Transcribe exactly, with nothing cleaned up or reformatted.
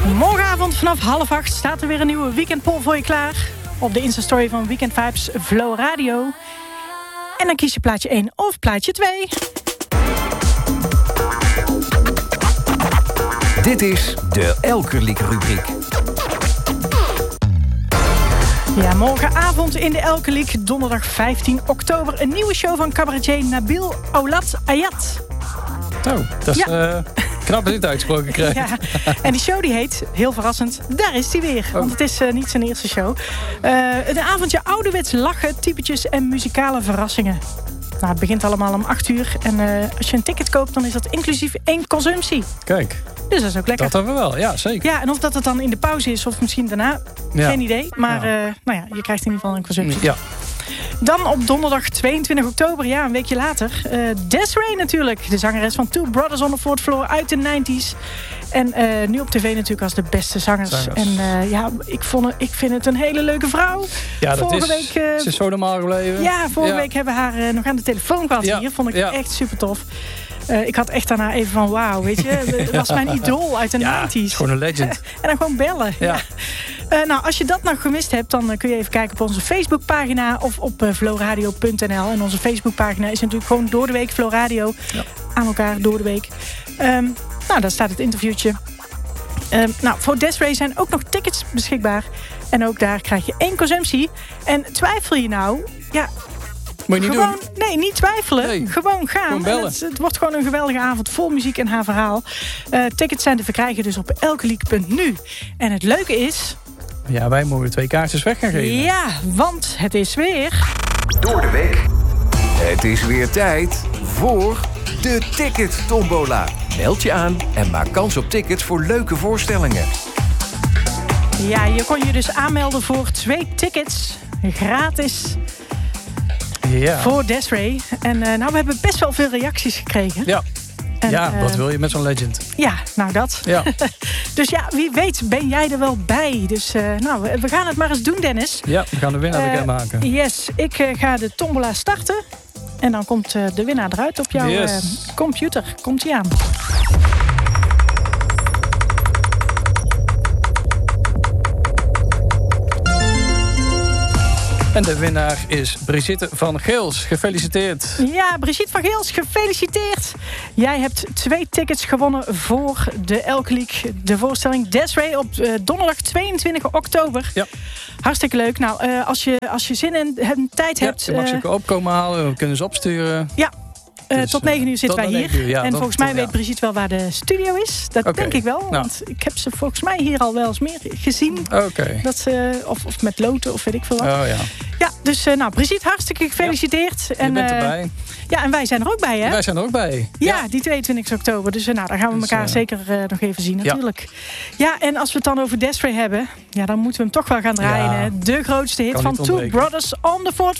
Morgenavond vanaf half acht staat er weer een nieuwe weekendpoll voor je klaar. Op de Insta-story van Weekend Vibes Flow Radio. En dan kies je plaatje één of plaatje twee. Dit is de Elkerliek-rubriek. Ja, morgenavond in de Elkerliek, donderdag vijftien oktober... een nieuwe show van cabaretier Nabil Oulat Ayat. Oh, dat is ja. uh, knap dat dit uitgesproken krijgt. Ja, en die show die heet, heel verrassend, Daar is hij weer. Oh. Want het is uh, niet zijn eerste show. Uh, een avondje ouderwets lachen, typetjes en muzikale verrassingen. Nou, het begint allemaal om acht uur. En uh, als je een ticket koopt, dan is dat inclusief één consumptie. Kijk. Dus dat is ook lekker. Dat hebben we wel, ja, zeker. Ja, en of dat het dan in de pauze is of misschien daarna, ja. geen idee. Maar ja. Uh, nou ja, je krijgt in ieder geval een consumptie. Ja. Dan op donderdag tweeëntwintig oktober, ja, een weekje later. Uh, Des'ree natuurlijk, de zangeres van Two Brothers on the Fourth Floor uit de negentig. En uh, nu op tv natuurlijk als de beste zangers. zangers. En uh, ja, ik, vond het, ik vind het een hele leuke vrouw. Ja, dat vorige is, week, uh, ze is zo normaal gebleven. Ja, vorige ja. week hebben we haar uh, nog aan de telefoon gehad ja. hier. Vond ik ja. echt super tof. Uh, ik had echt daarna even van wauw, weet je. Dat was mijn idool uit de ja, negentig. is gewoon een legend. En dan gewoon bellen. Ja. Ja. Uh, nou, als je dat nog gemist hebt, dan uh, kun je even kijken op onze Facebookpagina of op uh, flowradio punt n l. En onze Facebookpagina is natuurlijk gewoon door de week Flow Radio. Ja. Aan elkaar door de week. Um, nou, daar staat het interviewtje. Um, nou, voor Des'ree zijn ook nog tickets beschikbaar. En ook daar krijg je één consumptie. En twijfel je nou... Ja, moet je niet gewoon, doen. Nee, niet twijfelen. Nee, gewoon gaan. Gewoon bellen. Het, het wordt gewoon een geweldige avond vol muziek en haar verhaal. Uh, tickets zijn te verkrijgen dus op elkerliek punt n u. En het leuke is... Ja, wij mogen twee kaartjes weg gaan geven. Ja, want het is weer... Door de week. Het is weer tijd voor de Ticket Tombola. Meld je aan en maak kans op tickets voor leuke voorstellingen. Ja, je kon je dus aanmelden voor twee tickets. Gratis. Ja. Voor Des'ree. En uh, nou, we hebben best wel veel reacties gekregen. Ja. En, ja, uh, wat wil je met zo'n legend? Ja, nou dat. Ja. Dus ja, wie weet ben jij er wel bij. Dus uh, nou, we gaan het maar eens doen, Dennis. Ja, we gaan de winnaar uh, bekend maken. Yes, ik uh, ga de tombola starten. En dan komt uh, de winnaar eruit op jouw yes. uh, computer. Komt hij aan. En de winnaar is Brigitte van Geels. Gefeliciteerd. Ja, Brigitte van Geels, gefeliciteerd. Jij hebt twee tickets gewonnen voor de Elkerliek. De voorstelling Des'ree op uh, donderdag tweeëntwintig oktober. Ja. Hartstikke leuk. Nou, uh, als, je, als je zin en, en tijd ja, hebt... je mag ze uh, opkomen halen, we kunnen ze opsturen. Ja. Uh, dus, tot negen uur zitten wij hier. Uur, ja, en dan, volgens mij tot, weet ja. Brigitte wel waar de studio is. Dat okay. denk ik wel. Nou. Want ik heb ze volgens mij hier al wel eens meer gezien. Okay. Dat ze, of, of met loten of weet ik veel wat. Oh, ja. Ja, dus uh, nou, Brigitte, hartstikke gefeliciteerd. Ja, en, je bent uh, erbij. Ja, en wij zijn er ook bij, hè? Wij zijn er ook bij. Ja, ja. die tweeëntwintigste oktober. Dus uh, nou, daar gaan we dus, elkaar uh, zeker uh, nog even zien, natuurlijk. Ja. ja, en als we het dan over Des'ree hebben... ja, dan moeten we hem toch wel gaan draaien. Ja. Hè? De grootste hit van Two Brothers on the Fourth